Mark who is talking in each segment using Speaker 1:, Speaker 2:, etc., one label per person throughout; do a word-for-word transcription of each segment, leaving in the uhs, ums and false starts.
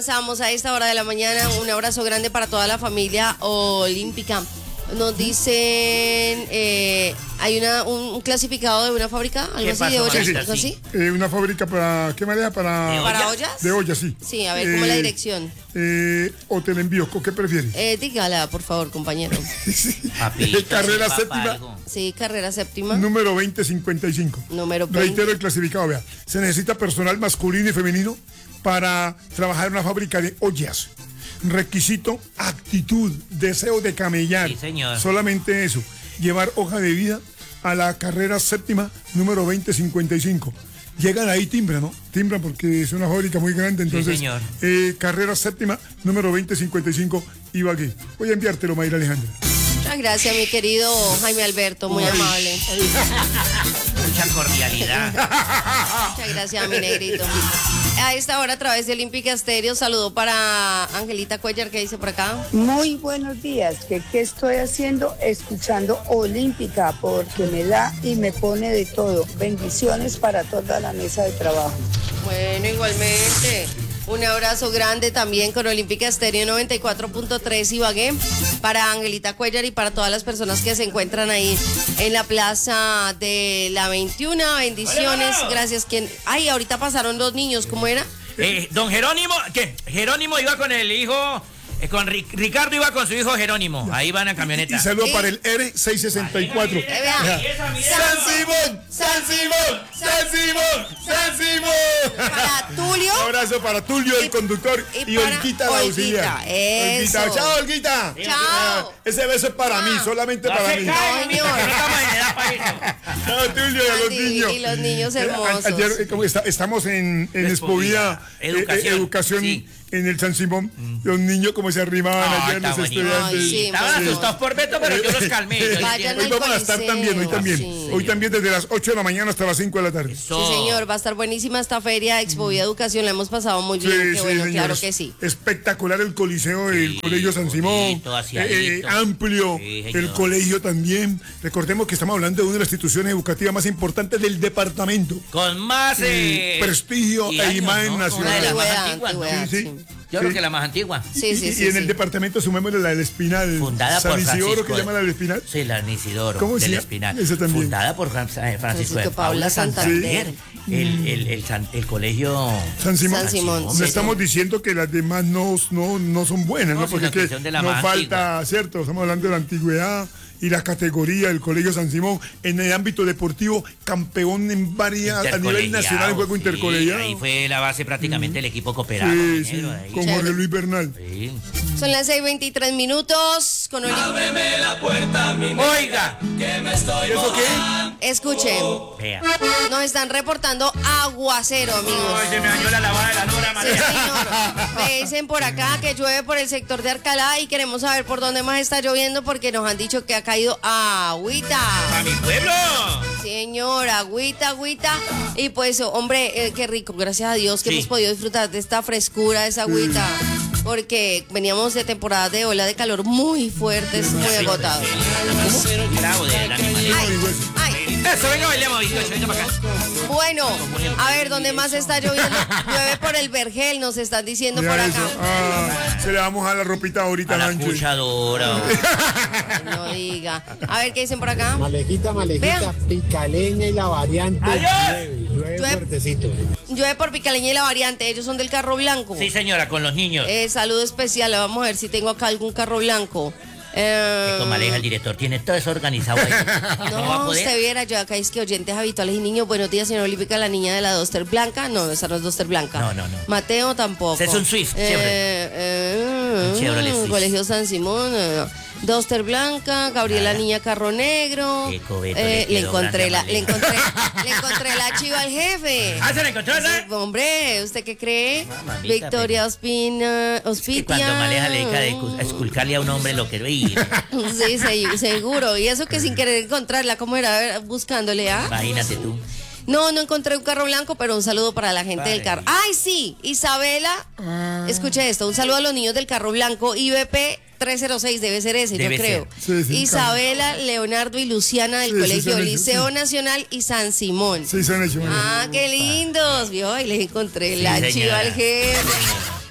Speaker 1: Pasamos a esta hora de la mañana, un abrazo grande para toda la familia olímpica. Nos dicen, eh, hay una, un, un clasificado de una fábrica, algo así, de ollas,
Speaker 2: sí, sí.
Speaker 1: algo así.
Speaker 2: Eh, una fábrica para, ¿qué manera? Para,
Speaker 1: ¿Para ollas?
Speaker 2: De ollas, sí.
Speaker 1: Sí, a ver, ¿cómo es la dirección?
Speaker 2: Eh, o te la envío, ¿qué prefieres?
Speaker 1: Eh, dígala, por favor, compañero.
Speaker 2: sí.
Speaker 3: Papito,
Speaker 2: Carrera
Speaker 3: sí,
Speaker 2: séptima.
Speaker 3: algo.
Speaker 1: Sí, carrera séptima.
Speaker 2: Número veinte cincuenta y cinco.
Speaker 1: Número veinte.
Speaker 2: Reitero el clasificado, vea. Se necesita personal masculino y femenino para trabajar en una fábrica de ollas. Requisito, actitud, deseo de camellar.
Speaker 3: Sí, señor.
Speaker 2: Solamente eso. Llevar hoja de vida a la carrera séptima, número veinte cincuenta y cinco. Llegan ahí, timbran, ¿no? Timbran porque es una fábrica muy grande, entonces.
Speaker 3: Sí, señor.
Speaker 2: Eh, carrera séptima, número veinte cincuenta y cinco, Ibagué. Voy a enviártelo, Mayra Alejandra.
Speaker 1: Muchas gracias, mi querido Jaime Alberto, muy
Speaker 2: Uy.
Speaker 1: amable.
Speaker 3: Mucha cordialidad.
Speaker 1: Muchas gracias, mi negrito. A esta hora, a través de Olímpica Estéreo, saludo para Angelita Cuellar, que dice por acá.
Speaker 4: Muy buenos días. ¿Qué, qué estoy haciendo? Escuchando Olímpica, porque me da y me pone de todo. Bendiciones para toda la mesa de trabajo.
Speaker 1: Bueno, igualmente. Un abrazo grande también con Olímpica Estéreo noventa y cuatro punto tres Ibagué para Angelita Cuellar y para todas las personas que se encuentran ahí en la plaza de la veintiuna. Bendiciones, gracias. ¿Quién? Ay, ahorita pasaron dos niños, ¿cómo era?
Speaker 3: Eh, don Jerónimo, ¿qué? Jerónimo iba con el hijo, eh, con Ri- Ricardo iba con su hijo Jerónimo. Ahí van en camioneta.
Speaker 2: Y saludo
Speaker 1: Sí.
Speaker 2: para el R seiscientos sesenta y cuatro.
Speaker 1: Eh, vea.
Speaker 2: San Simón, San Simón, San Simón, San Simón.
Speaker 1: Para Tulio.
Speaker 2: Un abrazo para Tulio, el
Speaker 1: Y-
Speaker 2: conductor,
Speaker 1: y
Speaker 2: y,
Speaker 1: para
Speaker 2: Olguita la
Speaker 1: Olguita,
Speaker 2: auxiliar.
Speaker 1: eso.
Speaker 2: Olguita, chao, Olguita.
Speaker 1: Chao.
Speaker 2: Ese beso es para mí, solamente
Speaker 3: No
Speaker 2: para
Speaker 3: se
Speaker 2: mí.
Speaker 3: cae,
Speaker 1: Señor.
Speaker 3: no estamos en edad para eso.
Speaker 2: Chao, Tulio, y a los
Speaker 1: Andy,
Speaker 2: niños.
Speaker 1: y los niños
Speaker 2: Eh, a-
Speaker 1: hermosos.
Speaker 2: Ayer, eh, como está- estamos en, en Expovida,
Speaker 3: Expovida.
Speaker 2: eh,
Speaker 3: Educación.
Speaker 2: eh, educación
Speaker 3: Sí.
Speaker 2: en el San Simón. Los niños como se arrimaban
Speaker 3: Ah,
Speaker 2: ayer,
Speaker 3: está
Speaker 2: los
Speaker 3: bonito.
Speaker 2: estudiantes.
Speaker 1: Ay, sí,
Speaker 3: Estaban
Speaker 1: bueno.
Speaker 3: asustados por Beto, pero yo los calmé. yo les
Speaker 1: Vayan
Speaker 3: dije,
Speaker 2: Hoy
Speaker 1: al
Speaker 2: vamos a estar
Speaker 1: Coliseo,
Speaker 2: también, hoy también.
Speaker 1: sí.
Speaker 2: Hoy también desde las ocho de la mañana hasta las cinco de la tarde.
Speaker 3: "Eso".
Speaker 1: Sí, señor, va a estar buenísima esta feria Expovida Educación, la hemos pasado muy bien, qué bueno,
Speaker 2: señor.
Speaker 1: claro que sí.
Speaker 2: Espectacular el coliseo del
Speaker 3: Sí,
Speaker 2: Colegio San Simón.
Speaker 3: bonito, aseadito.
Speaker 2: Eh, eh, amplio.
Speaker 3: Sí,
Speaker 2: el
Speaker 3: señor.
Speaker 2: colegio también. Recordemos que estamos hablando de una de las instituciones educativas más importantes del departamento.
Speaker 3: Con más eh,
Speaker 2: prestigio
Speaker 3: y
Speaker 2: e
Speaker 3: años,
Speaker 2: imagen
Speaker 3: ¿no?
Speaker 2: nacional.
Speaker 3: Una de las más
Speaker 1: Antigüedad,
Speaker 3: antiguas, ¿no?
Speaker 1: antigüedad,
Speaker 2: Sí, sí.
Speaker 1: sí.
Speaker 3: Yo
Speaker 2: Sí.
Speaker 3: creo que la más antigua.
Speaker 1: Sí,
Speaker 2: y,
Speaker 1: sí,
Speaker 2: y
Speaker 1: sí,
Speaker 2: en
Speaker 1: sí.
Speaker 2: el departamento sumémosle la del Espinal.
Speaker 3: Fundada
Speaker 2: San
Speaker 3: por
Speaker 2: Isidoro,
Speaker 3: Francisco.
Speaker 2: que llama la del Espinal.
Speaker 3: Sí, la Isidoro.
Speaker 2: ¿Cómo se
Speaker 3: del
Speaker 2: llama?
Speaker 3: Espinal.
Speaker 2: Esa también.
Speaker 3: Fundada por Fran- eh, Francisco,
Speaker 1: Francisco
Speaker 3: de
Speaker 1: de Paula
Speaker 3: Paula Santander.
Speaker 1: Santander.
Speaker 3: El, el, el, San- el colegio.
Speaker 2: San Simón.
Speaker 1: San Simón,
Speaker 2: No
Speaker 1: sí,
Speaker 2: estamos
Speaker 1: sí.
Speaker 2: diciendo que las demás no, no, no son buenas, ¿no?
Speaker 3: No,
Speaker 2: Porque
Speaker 3: sino
Speaker 2: es
Speaker 3: que
Speaker 2: que
Speaker 3: son de la
Speaker 2: nos
Speaker 3: más
Speaker 2: falta, ¿cierto? Estamos hablando de la antigüedad y la categoría del Colegio San Simón en el ámbito deportivo, campeón en varias, a nivel
Speaker 3: Intercolegiado,
Speaker 2: nacional en juego
Speaker 3: sí,
Speaker 2: intercolegiado.
Speaker 3: Ahí fue la base prácticamente el equipo cooperado.
Speaker 2: Sí, sí,
Speaker 3: negro, de ahí.
Speaker 2: con
Speaker 1: Chévere.
Speaker 2: Jorge Luis Bernal.
Speaker 3: Sí.
Speaker 1: Son las seis veintitrés minutos con Olímpica.
Speaker 3: Oiga,
Speaker 2: ¿Y eso qué?
Speaker 1: Escuchen,
Speaker 3: vea.
Speaker 1: nos están reportando aguacero, amigos.
Speaker 3: Ay, se me dañó la lavada de la nora,
Speaker 1: Sí,
Speaker 3: María.
Speaker 1: señor. Me dicen por acá que llueve por el sector de Alcalá y queremos saber por dónde más está lloviendo porque nos han dicho que ha caído agüita.
Speaker 3: ¡A mi pueblo!
Speaker 1: Señor, agüita, agüita. Y pues, hombre, eh, qué rico, gracias a Dios que
Speaker 3: Sí.
Speaker 1: hemos podido disfrutar de esta frescura, de esa agüita. Porque veníamos de temporada de ola de calor muy fuertes, muy agotados.
Speaker 3: Bravo de la animalera.
Speaker 1: Ay, ay.
Speaker 3: Eso, venga, bailemos, bizcocho, venga para acá.
Speaker 1: Bueno, a ver, ¿dónde más está lloviendo? Llueve por el Vergel, nos están diciendo por
Speaker 2: Mira
Speaker 1: acá.
Speaker 2: eso. Ah, se le vamos a la ropita ahorita,
Speaker 3: A la
Speaker 2: Sánchez.
Speaker 3: cuchadora.
Speaker 1: Ay, no diga. A ver, ¿qué dicen por acá?
Speaker 5: Malejita, malejita,
Speaker 1: Vean.
Speaker 5: Picaleña y la variante.
Speaker 3: ¡Adiós!
Speaker 5: Llueve, llueve
Speaker 1: Llueve.
Speaker 5: fuertecito.
Speaker 1: Llueve por Picaleña y la variante, ellos son del carro blanco.
Speaker 3: Sí, señora, con los niños.
Speaker 1: Eh, saludo especial, vamos a ver si tengo acá algún carro blanco. Eh,
Speaker 3: Esto maneja el director, tiene todo eso organizado ahí. ¿Cómo va a
Speaker 1: No,
Speaker 3: poder?
Speaker 1: usted viera, yo acá es que oyentes habituales y niños. Buenos días, señor Olímpica, la niña de la Doster Blanca. No, esa no es Doster Blanca.
Speaker 3: No, no, no.
Speaker 1: Mateo tampoco.
Speaker 3: Ese es un Swift,
Speaker 1: eh,
Speaker 3: Chevrolet.
Speaker 1: eh,
Speaker 3: Un Chevrolet Swift.
Speaker 1: Colegio San Simón. eh, Doster Blanca, Gabriela
Speaker 3: Nada.
Speaker 1: Niña Carro Negro.
Speaker 3: Qué cobeto
Speaker 1: Eh,
Speaker 3: le
Speaker 1: le
Speaker 3: quedó
Speaker 1: encontré
Speaker 3: grande
Speaker 1: la,
Speaker 3: a
Speaker 1: le encontré, le encontré la chiva al jefe.
Speaker 3: Ah, ¿se la encontró,
Speaker 1: Sí,
Speaker 3: ¿verdad?
Speaker 1: hombre, ¿usted qué cree?
Speaker 3: Mamita,
Speaker 1: Victoria Ospina,
Speaker 3: Que
Speaker 1: Ospitia.
Speaker 3: cuando maneja le dedica de cu- a esculcarle a un hombre lo que ve y
Speaker 1: Sí, se- seguro. Y eso que sin querer encontrarla, ¿cómo era? A ver, buscándole, ¿ah?
Speaker 3: imagínate tú.
Speaker 1: No, no encontré un carro blanco, pero un saludo para la gente
Speaker 3: Vale.
Speaker 1: del carro. ¡Ay, sí! Isabela,
Speaker 2: Ah.
Speaker 1: escuche esto, un saludo a los niños del carro blanco, I B P tres cero seis, debe ser ese,
Speaker 3: Debe
Speaker 1: yo creo.
Speaker 2: ser. Sí, sí,
Speaker 1: Isabela, Leonardo y Luciana del
Speaker 2: Sí, sí,
Speaker 1: Colegio
Speaker 2: son ellos,
Speaker 1: Liceo
Speaker 2: sí.
Speaker 1: Nacional y San Simón.
Speaker 2: Sí, son hechos.
Speaker 1: Ah, qué lindos, vio, y les encontré
Speaker 3: Sí,
Speaker 1: la
Speaker 3: señora.
Speaker 1: chiva al jefe.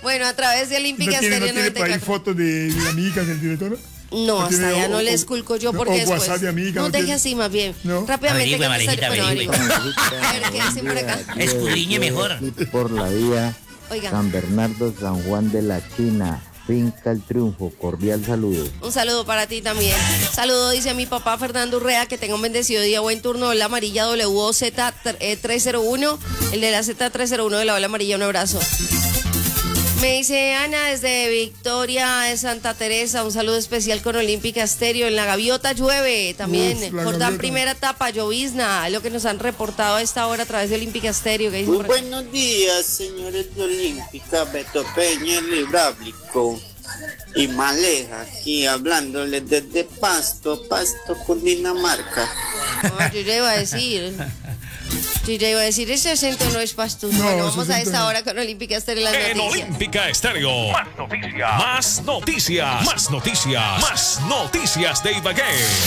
Speaker 1: Bueno, a través de
Speaker 2: ¿No
Speaker 1: Olímpica
Speaker 2: tiene,
Speaker 1: Estéreo
Speaker 2: no tiene por ahí
Speaker 1: noventa y cuatro.
Speaker 2: fotos de, de amigas del director?
Speaker 1: No, hasta
Speaker 2: tiene-
Speaker 1: allá no
Speaker 2: o-
Speaker 1: le
Speaker 2: o-
Speaker 1: esculco yo
Speaker 2: no,
Speaker 1: porque
Speaker 2: o
Speaker 1: después.
Speaker 2: WhatsApp de amiga,
Speaker 1: no,
Speaker 2: ¿no
Speaker 1: deje
Speaker 2: tiene?
Speaker 1: así más bien.
Speaker 2: No.
Speaker 1: Rápidamente.
Speaker 3: Averigüe,
Speaker 1: que me
Speaker 3: Marejita,
Speaker 1: sal- bueno,
Speaker 3: averigüe.
Speaker 1: averigüe. A ver, ¿qué dicen por acá?
Speaker 3: Escudriñe mejor.
Speaker 6: Por la vía
Speaker 1: Oiga.
Speaker 6: San Bernardo, San Juan de la China, Finca El Triunfo, cordial saludo.
Speaker 1: Un saludo para ti también. Saludo, dice mi papá Fernando Urrea, que tenga un bendecido día, buen turno. La amarilla W O Z trescientos uno, el de la Z trescientos uno de la ola amarilla, un abrazo. Me dice Ana desde Victoria de Santa Teresa, un saludo especial con Olímpica Estéreo. En la Gaviota llueve también.
Speaker 2: Uf, la
Speaker 1: Jordán,
Speaker 2: Gaviota.
Speaker 1: primera etapa, llovizna, es lo que nos han reportado a esta hora a través de Olímpica Estéreo. ¿Qué dicen
Speaker 7: Muy
Speaker 1: por acá?
Speaker 7: buenos días, señores de Olímpica, Beto Peña, el hidráulico y Maleja, aquí hablándoles desde Pasto, Pasto, Cundinamarca.
Speaker 1: No, yo ya iba a decir. Yo ya iba a decir, ese acento no es pastuso.
Speaker 2: No,
Speaker 1: Bueno,
Speaker 2: ese
Speaker 1: vamos a
Speaker 2: acento
Speaker 1: esta
Speaker 2: no.
Speaker 1: hora con Olímpica Estéreo las
Speaker 8: En
Speaker 1: noticias.
Speaker 8: Olímpica Estéreo. Más noticias. Más noticias. Más noticias. Más noticias de Ibagué.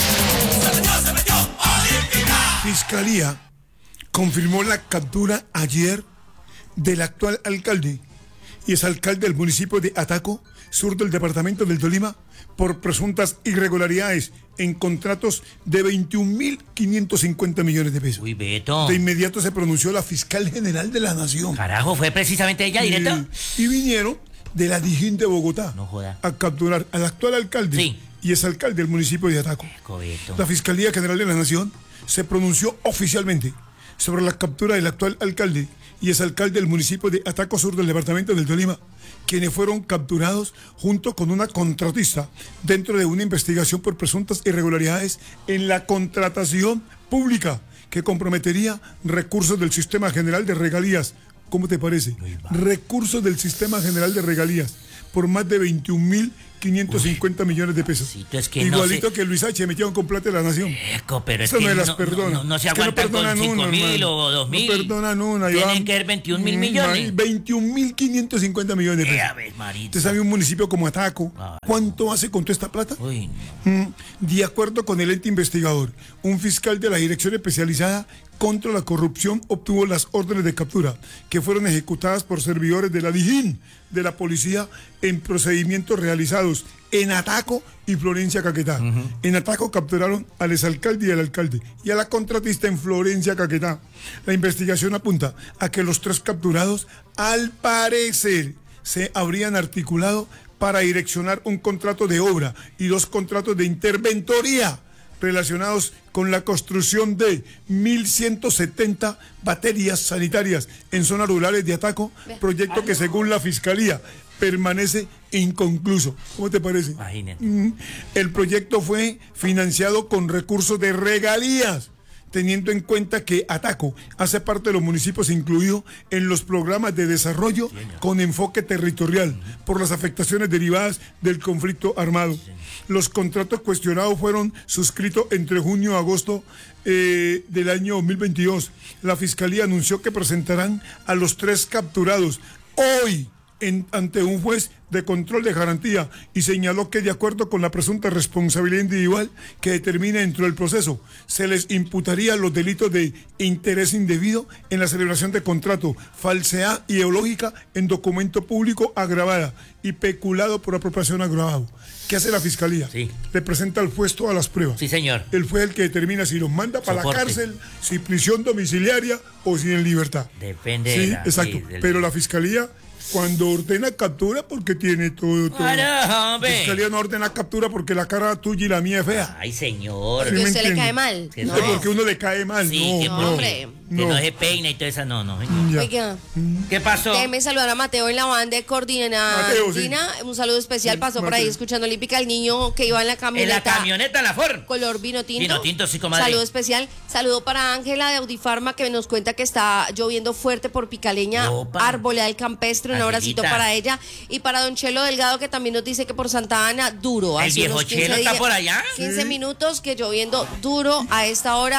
Speaker 2: Fiscalía confirmó la captura ayer del actual alcalde y es alcalde del municipio de Ataco, sur del departamento del Tolima, por presuntas irregularidades en contratos de veintiún mil quinientos cincuenta millones de pesos.
Speaker 3: Uy, Beto.
Speaker 2: De inmediato se pronunció la fiscal general de la Nación.
Speaker 3: Carajo, ¿fue precisamente ella directo?
Speaker 2: Y, y vinieron de la Dijín de Bogotá
Speaker 3: No joda.
Speaker 2: a capturar al actual alcalde
Speaker 3: Sí.
Speaker 2: y es alcalde del municipio de Ataco.
Speaker 3: Beto.
Speaker 2: La Fiscalía General de la Nación se pronunció oficialmente sobre la captura del actual alcalde y es alcalde del municipio de Ataco Sur del departamento del Tolima, quienes fueron capturados junto con una contratista dentro de una investigación por presuntas irregularidades en la contratación pública que comprometería recursos del Sistema General de Regalías. ¿Cómo te parece? Recursos del Sistema General de Regalías por más de veintiún mil quinientos cincuenta millones de pesos.
Speaker 3: Maxito, es que no
Speaker 2: Igualito
Speaker 3: se-
Speaker 2: que Luis H. metieron con plata de la Nación.
Speaker 3: Eco, pero es
Speaker 2: Eso
Speaker 3: que
Speaker 2: no
Speaker 3: no,
Speaker 2: las
Speaker 3: no,
Speaker 2: perdona.
Speaker 3: no- no se
Speaker 2: Es que no
Speaker 3: aguantan con
Speaker 2: perdonan
Speaker 3: cinco
Speaker 2: uno,
Speaker 3: mil
Speaker 2: hermano.
Speaker 3: o dos mil.
Speaker 2: No perdonan una.
Speaker 3: Tienen
Speaker 2: Iván.
Speaker 3: que ser veintiún mil
Speaker 2: Mm,
Speaker 3: millones.
Speaker 2: veintiún mil quinientos cincuenta millones de
Speaker 3: Eh,
Speaker 2: pesos.
Speaker 3: a ver, marito.
Speaker 2: ¿Usted sabe un municipio como Ataco
Speaker 3: Ay.
Speaker 2: cuánto hace con toda esta plata?
Speaker 3: Uy,
Speaker 2: Mm, De acuerdo con el ente investigador, un fiscal de la Dirección Especializada contra la Corrupción obtuvo las órdenes de captura que fueron ejecutadas por servidores de la Dijín de la policía en procedimientos realizados en Ataco y Florencia Caquetá. En Ataco capturaron al exalcalde y al alcalde y a la contratista en Florencia Caquetá. La investigación apunta a que los tres capturados, al parecer, se habrían articulado para direccionar un contrato de obra y dos contratos de interventoría relacionados con la construcción de mil ciento setenta baterías sanitarias en zonas rurales de Ataco, proyecto que según la Fiscalía permanece inconcluso. ¿Cómo te parece?
Speaker 3: imagínate.
Speaker 2: Mm, El proyecto fue financiado con recursos de regalías, teniendo en cuenta que Ataco hace parte de los municipios incluidos en los programas de desarrollo con enfoque territorial por las afectaciones derivadas del conflicto armado. Los contratos cuestionados fueron suscritos entre junio y agosto eh, del año dos mil veintidós. La Fiscalía anunció que presentarán a los tres capturados hoy En, ante un juez de control de garantía y señaló que de acuerdo con la presunta responsabilidad individual que determine dentro del proceso, se les imputaría los delitos de interés indebido en la celebración de contrato, falsedad ideológica en documento público agravada y peculado por apropiación agravado. ¿Qué hace la Fiscalía?
Speaker 3: Sí.
Speaker 2: Le presenta al juez todas las pruebas.
Speaker 3: Sí, señor.
Speaker 2: El juez es el que determina si los manda para
Speaker 3: Soporte.
Speaker 2: la cárcel, si prisión domiciliaria o si en libertad.
Speaker 3: Depende
Speaker 2: Sí,
Speaker 3: de la-
Speaker 2: exacto.
Speaker 3: sí, del-
Speaker 2: Pero la Fiscalía, cuando ordena captura, porque tiene todo, todo.
Speaker 3: Carajo,
Speaker 2: La
Speaker 3: hombre.
Speaker 2: Fiscalía no ordena captura porque la cara tuya y la mía es fea.
Speaker 3: Ay, señor.
Speaker 2: Sí
Speaker 1: Porque a
Speaker 2: me
Speaker 1: usted le
Speaker 2: entiende.
Speaker 1: cae mal.
Speaker 3: Que
Speaker 1: No.
Speaker 2: Es porque uno le cae mal.
Speaker 3: Sí,
Speaker 2: no,
Speaker 3: que
Speaker 2: no,
Speaker 1: no, hombre.
Speaker 3: Que
Speaker 2: no.
Speaker 3: no se peina y toda esa, no, no, señor.
Speaker 2: Ya.
Speaker 1: Oiga,
Speaker 3: ¿Qué pasó?
Speaker 1: déjeme saludar a Mateo en la banda de Coordina.
Speaker 2: Mateo, sí.
Speaker 1: Un saludo especial.
Speaker 2: Sí,
Speaker 1: Pasó por ahí
Speaker 2: Mateo.
Speaker 1: escuchando Olímpica, el niño que iba en la
Speaker 3: En
Speaker 1: camioneta.
Speaker 3: la camioneta, la Ford.
Speaker 1: Color vino tinto.
Speaker 3: Vino tinto, sí, comadre.
Speaker 1: Saludo especial. Saludo para Ángela de Audifarma que nos cuenta que está lloviendo fuerte por Picaleña,
Speaker 3: Opa.
Speaker 1: Arboleda del Campestre. Un abracito
Speaker 3: Angelita.
Speaker 1: para ella. Y para don Chelo Delgado que también nos dice que por Santa Ana, duro.
Speaker 3: ¿El
Speaker 1: hace
Speaker 3: viejo
Speaker 1: unos quince
Speaker 3: Chelo está
Speaker 1: días,
Speaker 3: por allá?
Speaker 1: quince
Speaker 2: Sí.
Speaker 1: minutos que lloviendo duro a esta hora.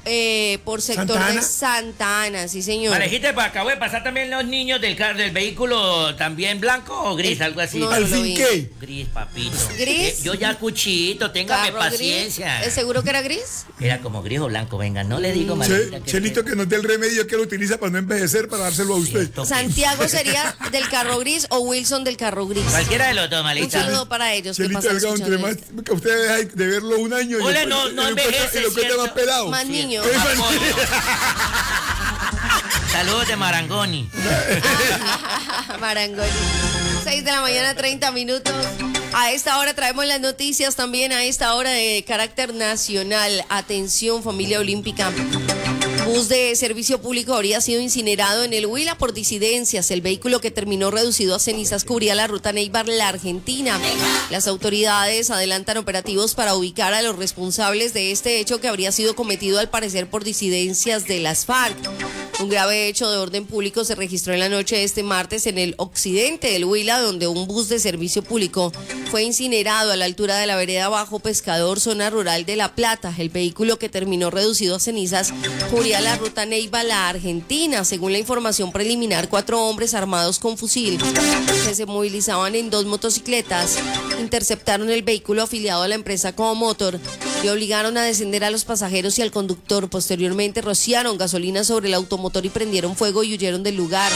Speaker 1: eh, por sector
Speaker 2: ¿Santa Ana?
Speaker 1: de Santa Ana, sí señor.
Speaker 3: Marejita, pues acabo de pasar también los niños del car del vehículo, ¿también blanco o gris? Algo así.
Speaker 1: No,
Speaker 2: ¿Al
Speaker 1: no lo
Speaker 2: fin
Speaker 1: vi.
Speaker 2: qué?
Speaker 3: Gris, papito.
Speaker 1: ¿Gris?
Speaker 3: Eh, Yo ya cuchito, téngame
Speaker 1: Carro
Speaker 3: paciencia.
Speaker 1: gris. ¿Es seguro que era gris?
Speaker 3: Era como gris o blanco, venga, no le digo,
Speaker 2: Che-
Speaker 3: Marejita. que-
Speaker 2: Chelito que nos dé el remedio que lo utiliza para no envejecer, para dárselo a usted.
Speaker 3: Cierto que-
Speaker 1: Santiago sería del carro gris o Wilson del carro gris.
Speaker 3: Cualquiera de los dos,
Speaker 1: Un
Speaker 3: Marejita.
Speaker 1: saludo para ellos que
Speaker 2: Chelito
Speaker 1: pasan
Speaker 2: Delgado, entre más
Speaker 1: escuchando
Speaker 2: que usted deja de verlo un año y
Speaker 3: Ole,
Speaker 2: lo
Speaker 3: no-
Speaker 2: encuentra-
Speaker 3: no
Speaker 2: y lo encuentra-
Speaker 3: envejece,
Speaker 2: y lo encuentra
Speaker 3: ¿cierto?
Speaker 2: más pelado.
Speaker 1: esto. Más niño.
Speaker 2: Es más
Speaker 3: Apoyo.
Speaker 2: niño.
Speaker 3: Saludos de Marangoni.
Speaker 1: Marangoni. seis de la mañana, treinta minutos. A esta hora traemos las noticias también, a esta hora de carácter nacional. Atención, familia olímpica. Bus de servicio público habría sido incinerado en el Huila por disidencias. El vehículo que terminó reducido a cenizas cubría la ruta Neibar-La Argentina. Las autoridades adelantan operativos para ubicar a los responsables de este hecho que habría sido cometido al parecer por disidencias de las FARC. Un grave hecho de orden público se registró en la noche de este martes en el occidente del Huila, donde un bus de servicio público fue incinerado a la altura de la vereda Bajo Pescador, zona rural de La Plata. El vehículo que terminó reducido a cenizas cubría la ruta Neiva-La Argentina. Según la información preliminar, cuatro hombres armados con fusil que se movilizaban en dos motocicletas interceptaron el vehículo afiliado a la empresa Comotor y obligaron a descender a los pasajeros y al conductor. Posteriormente rociaron gasolina sobre el automotor y prendieron fuego y huyeron del lugar.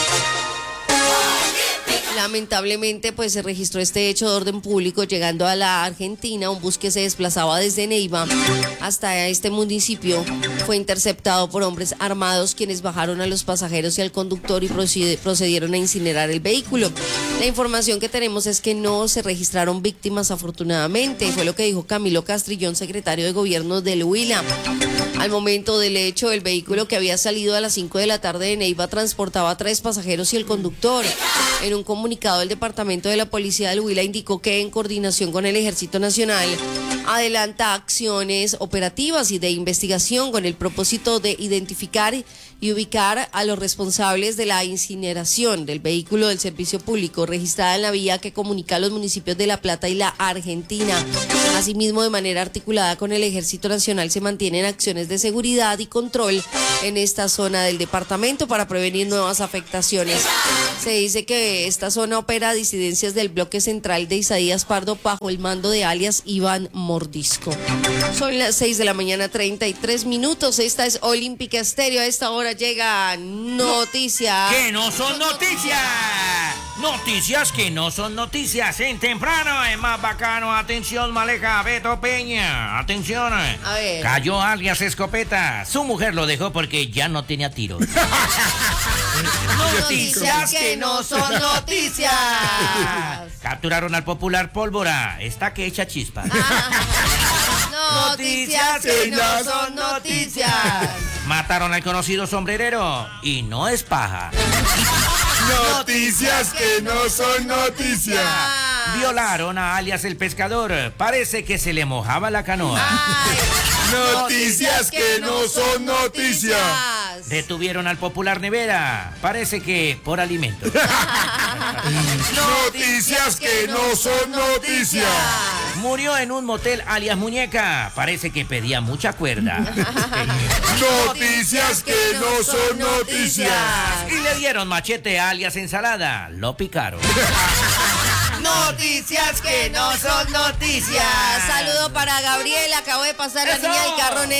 Speaker 1: Lamentablemente, pues se registró este hecho de orden público llegando a la Argentina. Un bus que se desplazaba desde Neiva hasta este municipio fue interceptado por hombres armados, quienes bajaron a los pasajeros y al conductor y procede- procedieron a incinerar el vehículo. La información que tenemos es que no se registraron víctimas, afortunadamente. Fue lo que dijo Camilo Castrillón, secretario de Gobierno del Huila. Al momento del hecho, el vehículo que había salido a las cinco de la tarde de Neiva transportaba a tres pasajeros y el conductor. En un comunicado, el Departamento de la Policía del Huila indicó que, en coordinación con el Ejército Nacional, adelanta acciones operativas y de investigación con el propósito de identificar y ubicar a los responsables de la incineración del vehículo del servicio público registrada en la vía que comunica a los municipios de La Plata y La Argentina. Asimismo, de manera articulada con el Ejército Nacional, se mantienen acciones de seguridad y control en esta zona del departamento para prevenir nuevas afectaciones. Se dice que esta zona opera disidencias del bloque central de Isaías Pardo bajo el mando de alias Iván Mordisco. Son las seis de la mañana, treinta y tres minutos. Esta es Olímpica Estéreo. A esta hora llega noticia.
Speaker 3: Que no son noticias. Noticias que no son noticias. En temprano es más bacano. Atención, Maleja, Beto Peña. Atención.
Speaker 1: A ver.
Speaker 3: Cayó alias Escopeta. Su mujer lo dejó porque ya no tenía tiros.
Speaker 1: Noticias que no son noticias.
Speaker 3: Capturaron al popular Pólvora. Está que echa chispa.
Speaker 1: Noticias que no son noticias.
Speaker 3: Mataron al conocido sombrerero. Y no es paja.
Speaker 2: Noticias que no son noticias.
Speaker 3: Violaron a alias el pescador. Parece que se le mojaba la canoa.
Speaker 1: Ay,
Speaker 2: Noticias que no son noticias.
Speaker 3: Detuvieron al popular Nevera. Parece que por alimento.
Speaker 2: Noticias que no son noticias.
Speaker 3: Murió en un motel alias Muñeca. Parece que pedía mucha cuerda.
Speaker 2: Noticias que no son noticias.
Speaker 3: Y le dieron machete a alias Ensalada. Lo picaron.
Speaker 1: Noticias que no son noticias. Saludo para Gabriela. Acabo de pasar la
Speaker 3: ¡Eso!
Speaker 1: niña del carro negro.